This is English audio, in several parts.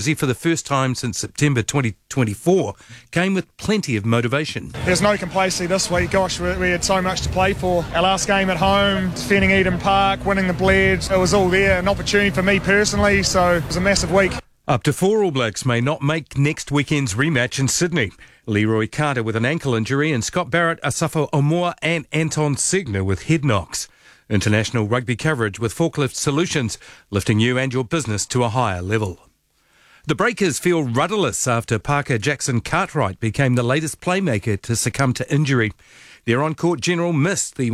jersey for the first time since September 2024 came with plenty of motivation. There's no complacency this week. Gosh, we had so much to play for. Our last game at home, defending Eden Park, winning the Bleds, it was all there. An opportunity for me personally, so it was a massive week. Up to 4 All Blacks may not make next weekend's rematch in Sydney. Leroy Carter with an ankle injury and Scott Barrett, Asafo Omoa and Anton Segner with head knocks. International rugby coverage with Forklift Solutions, lifting you and your business to a higher level. The Breakers feel rudderless after Parker Jackson Cartwright became the latest playmaker to succumb to injury. Their on-court general missed the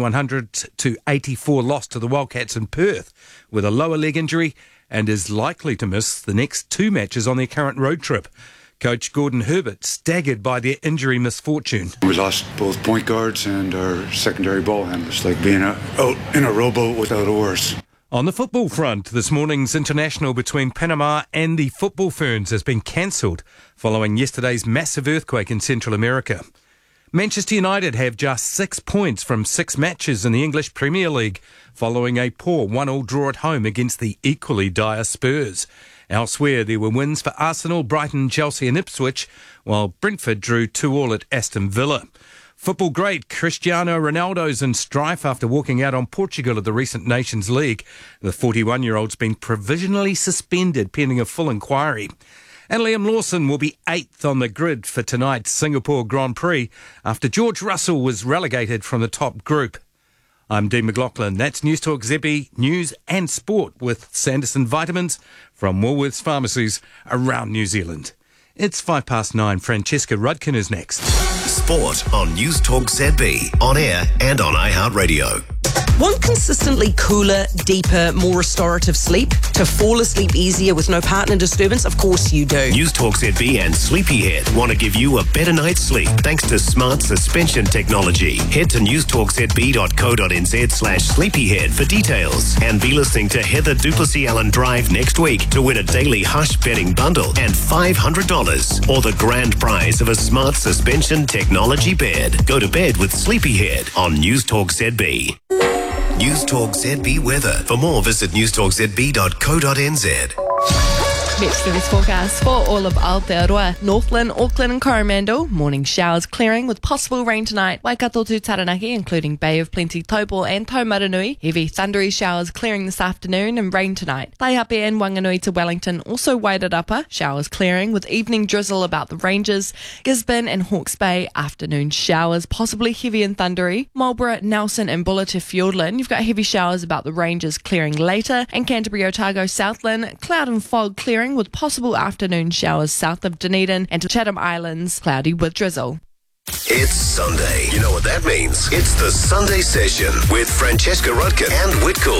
100-84 loss to the Wildcats in Perth with a lower leg injury and is likely to miss the next 2 matches on their current road trip. Coach Gordon Herbert staggered by their injury misfortune. We lost both point guards and our secondary ball handlers, like being out in a rowboat without oars. On the football front, this morning's international between Panama and the Football Ferns has been cancelled following yesterday's massive earthquake in Central America. Manchester United have just 6 points from 6 matches in the English Premier League following a poor 1-1 draw at home against the equally dire Spurs. Elsewhere, there were wins for Arsenal, Brighton, Chelsea and Ipswich, while Brentford drew 2-2 at Aston Villa. Football great Cristiano Ronaldo's in strife after walking out on Portugal at the recent Nations League. The 41-year-old's been provisionally suspended pending a full inquiry. And Liam Lawson will be 8th on the grid for tonight's Singapore Grand Prix after George Russell was relegated from the top group. I'm Dean McLaughlin. That's News Talk ZB, news and sport with Sanderson Vitamins from Woolworths Pharmacies around New Zealand. It's 9:05. Francesca Rudkin is next. Sport on News Talk ZB, on air and on iHeartRadio. Want consistently cooler, deeper, more restorative sleep? To fall asleep easier with no partner disturbance? Of course you do. News Talk ZB and Sleepyhead want to give you a better night's sleep thanks to smart suspension technology. Head to newstalkzb.co.nz/sleepyhead for details and be listening to Heather Duplessis Allen Drive next week to win a daily Hush betting bundle and $500 or the grand prize of a smart suspension technology bed. Go to bed with Sleepyhead on News Talk ZB. News Talk ZB weather. For more, visit newstalkzb.co.nz. Met service forecast for all of Aotearoa, Northland, Auckland and Coromandel. Morning showers clearing with possible rain tonight. Waikato to Taranaki, including Bay of Plenty, Taupo and Taumaranui. Heavy thundery showers clearing this afternoon and rain tonight. Taihape and Wanganui to Wellington, also Wairarapa. Showers clearing with evening drizzle about the ranges. Gisborne and Hawke's Bay, afternoon showers, possibly heavy and thundery. Marlborough, Nelson and Buller to Fiordland. You've got heavy showers about the ranges clearing later. And Canterbury, Otago, Southland, cloud and fog clearing with possible afternoon showers south of Dunedin and to Chatham Islands, cloudy with drizzle. It's Sunday. You know what that means. It's the Sunday Session with Francesca Rudkin and Whitcool.